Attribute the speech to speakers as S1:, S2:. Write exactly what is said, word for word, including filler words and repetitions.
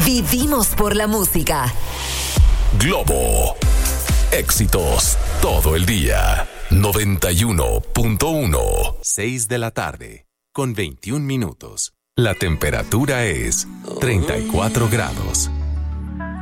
S1: Vivimos por la música.
S2: Globo. Éxitos todo el día. noventa y uno punto uno.
S3: seis de la tarde, con veintiún minutos. La temperatura es treinta y cuatro grados.